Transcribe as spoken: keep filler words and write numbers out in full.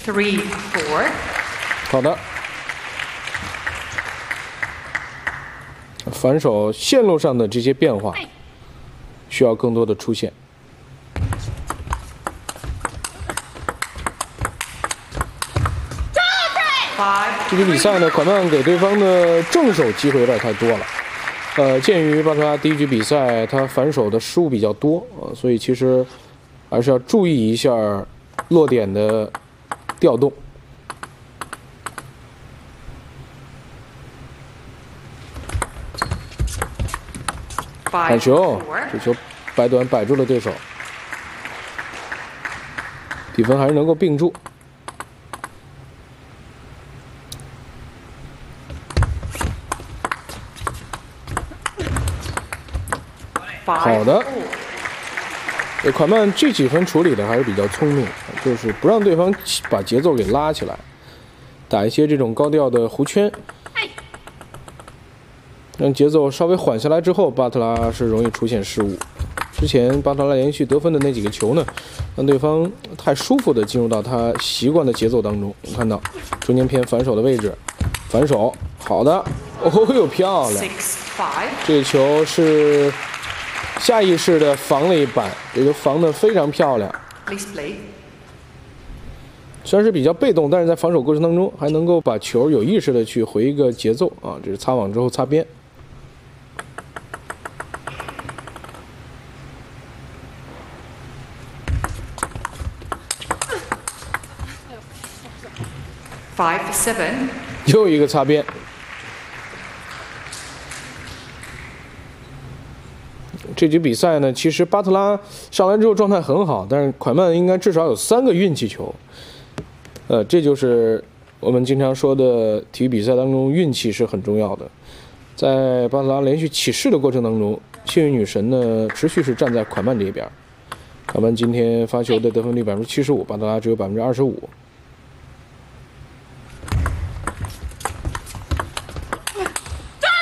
Three, four. 好的。反手线路上的这些变化，需要更多的出现。这局比赛呢，款曼给对方的正手机会有点太多了。呃，鉴于巴特拉第一局比赛他反手的失误比较多啊、呃，所以其实还是要注意一下落点的调动。好球，这球摆短摆住了对手，比分还是能够并住。好的，这款曼这几分处理的还是比较聪明，就是不让对方把节奏给拉起来，打一些这种高调的弧圈。让节奏稍微缓下来之后，巴特拉是容易出现失误。之前巴特拉连续得分的那几个球呢，让对方太舒服的进入到他习惯的节奏当中。我们看到中间偏反手的位置，反手，好的，哦呦，漂亮！这个球是下意识的防了一板，这个防得非常漂亮。虽然是比较被动，但是在防守过程当中还能够把球有意识的去回一个节奏啊，这是擦网之后擦边。 Five seven， 又一个擦边。这局比赛呢，其实巴特拉上来之后状态很好，但是款曼应该至少有三个运气球。呃，这就是我们经常说的体育比赛当中运气是很重要的。在巴特拉连续起势的过程当中，幸运女神呢持续是站在款曼这边。款曼今天发球的得分率百分之七十五，巴特拉只有百分之二十五。